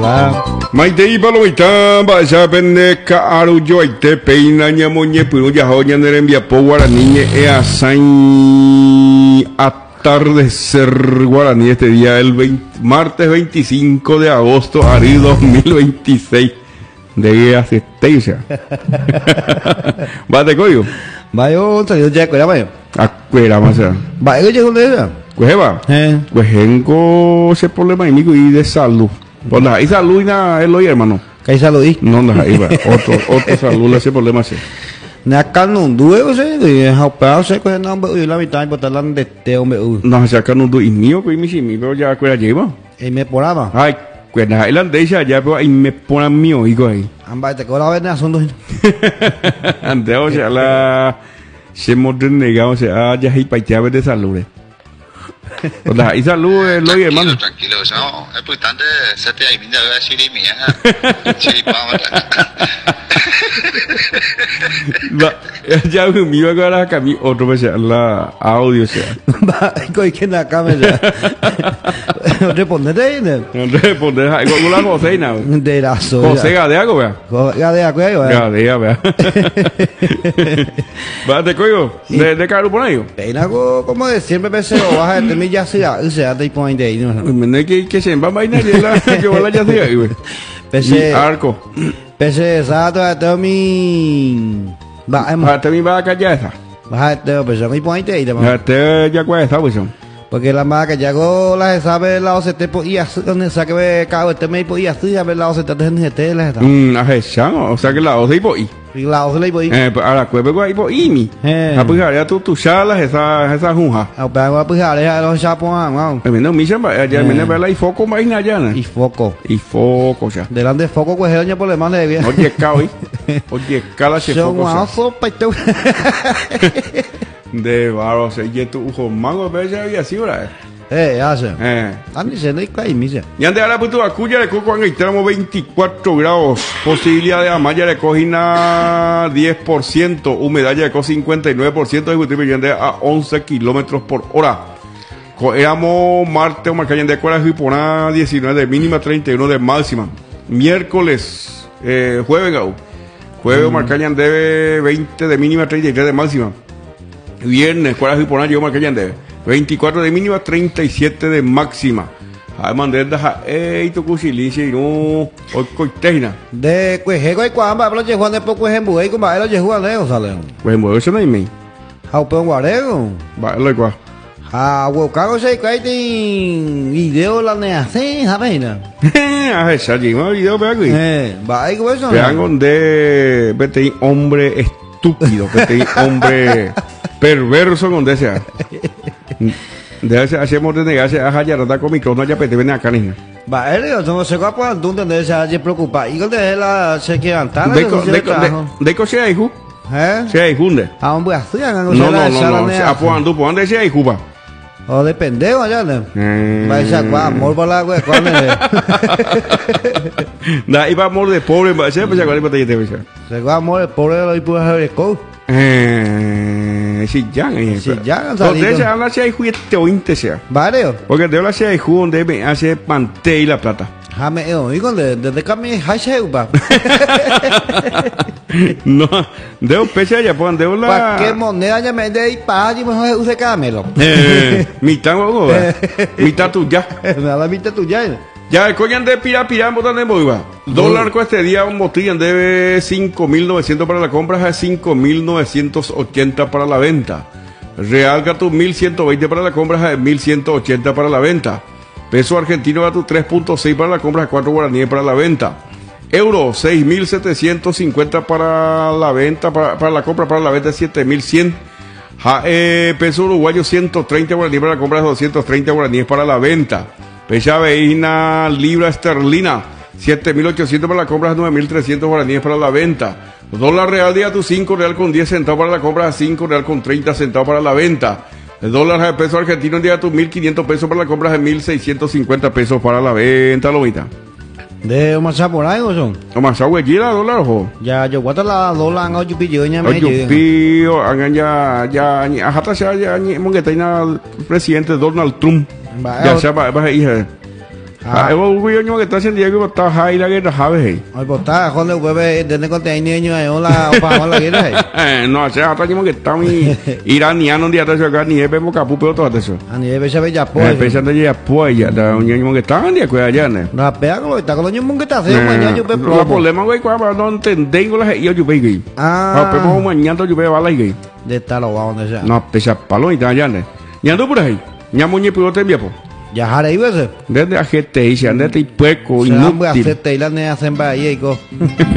Hola. Maite y palomita, vaya pendeca, arullo, aite, peina, ñamoñe, puro, yajoña, nerembia, po, guaraní, asai, atardecer guaraní, este día, martes 25 de agosto, Ari 2026, de asistencia. ¿Va de coyo? Vaya, salió ya, cuera, vaya. Acuera, más allá. Vaya, ¿qué es eso? Pues va. Pues tengo ese problema y de salud. Pues nada, y salud y nada, es lo hermano. ¿Qué saludí? No, ahí va. Otro salud, ese problema sí. Acá no duele, ¿sí? Học báo sẽ có năng bự la mitad por tal de teo me u. No, se acá no doy mío, pues mi sí, pero ya cuera lleva. Y me poraba. Ay, cuera, el andeja ya, pero ahí me pone mío, hijo ahí. Ambay te cobra ver asunto. Ande, o sea, la se hemos renegado, o sea, ya hay paiteados de salud. O sea, y salud, lo hermano. Tranquilo, eso no, es importante, se te ahí, mira, voy a decir mía. Ya me iba a agarrar a mí otro vez la audio, o sea. Va, coi que na cámara. Respondete, ¿no? Responder, con la José, ¿no? De la soya. José Gadea, vea. Gadea, vea. Gadea, vea. Va, te coyo, de caro por ahí. Peina como de siempre pensé, baja de mi ya sea, te point ahí, ¿no? No es que se va a bailar que va a la ya sea, güey. Pese arco. Pese exacto, hasta mi hasta mi va a callar esa. Baja de pues mi point ahí, hasta ya cuál está, pues. Porque la más que llegó la sabe la OCT y donde saque ve cabo este me podía así a ver la OCT de NGT la está. O sea que la OCT y la OCT le ahora cueve go ahí y mi. A pues ya tu charlas esa junja. A pues ya los chapos, vamos. No mi chamba, ya me verla y foco más allá. Y foco ya. Delante de foco pues el año por le manda de bien. Oye, caoi. Oye, cala se foco. De barro, se y tu ujo mango, pero ya había así, ¿verdad? Hace. Antes se le cae, misa. Y ande ahora, pues tu acuya de coco en extremo 24 grados. Posibilidad de amaya de cojina 10%. Humedad de co 59%. Y Gutripe de a 11 kilómetros por hora. Éramos martes o marcayan de cuara Jipona 19 de mínima, 31 de máxima. Miércoles, jueves, jueves marcayan de 20 de mínima, 33 de máxima. Viernes, ¿cuál es el poner yo más que ya ande? 24 de mínima, 37 de máxima. Además de esta, tu cuchilice y no, hoy coiteina. De cueje y cuamba, pero yo Juan de poco es en buey, como a él yo juego leo, sale. Pues en buey, eso no hay me. Haupón guarego. Va, lo igual. Huecago se cae de video la neace, ¿sabes? Esa lleva video, vea aquí. Va, ahí con eso. Vean de vete hombre estúpido, vete hombre perverso con desea. De ese hacemos de negarse a hallar con micrófono ya pete ven acá niña. Va, él no se va a tú donde se hace preocupar. Y donde la se quedan tan de cosa hijo. Se hay junde. A un así no. A cuando donde se hay juba. O de pendejo allá, ¿no? Va a echar amor para la güey, da iba amor de pobre, va a ser pues ya cuál te te se va amor de pobre lo iba a hacer co. Si ya, donde se habla si hay juguete o inte sea. Vale. Porque de habla si hay jugo donde me hace pante y la plata. Jame, y con de cami haseuba. No, de un pese allá pues de la. ¿Para qué moneda ya me de y pa y mejor use camelo? Mitad o mitad tuya. Nada mitad tuya. Ya el coñan de pira botan de boiva. Dólar con este día un botillan debe 5.900 para la compra, a 5.980 para la venta. Real gato 1.120 para la compra, a 1.180 para la venta. Peso argentino gato 3.6 para la compra, a 4 guaraníes para la venta. Euro 6.750 para la venta, para la compra, para la venta 7.100. Peso uruguayo 130 guaraníes para la compra, 230 guaraníes para la venta. Pecha veína libra esterlina 7.800 para la compra, 9.300 guaraníes para la venta. Dólar real día tu 5 real con 10 centavos para la compra, 5 real con 30 centavos para la venta. El dólar de peso argentino día tu 1.500 pesos para la compra, 1.650 pesos para la venta, lomita. De Omasa por ahí o son. Omasa huequira dólar ojo. Ya yo guata la dólar en ocho pillo ya me. Ocho pillo, ya hasta ya monguetaina presidente Donald Trump. Ya se va hija. Evo ugo yo que está haciendo Diego está high la guerra jabe. Ay, pues está, donde hueve, desde que te niño ahí, hola, opa, hola, ¿qué No, sea hasta que está mi iraniano día de acá ni ebe boca pupe todo eso. A nivel de saber ya pues. Pensando ya pues ya da un niño que está en día que allá, ¿no? No, pega con lo que está con los niños que está haciendo mañana yo pe El problema güey cuando no entendengo la yo yo ve. Ah. Pero mañana yo ve bala y de estar lo va donde sea. no, pesa palo y allá, ¿no? Ñando por ahí. Ñamo puedo te enviar po. Ya jare iba ese. Desde agente y se ande te pueco Se dan voy a inútil. hacer te y la ne hacen va ahí.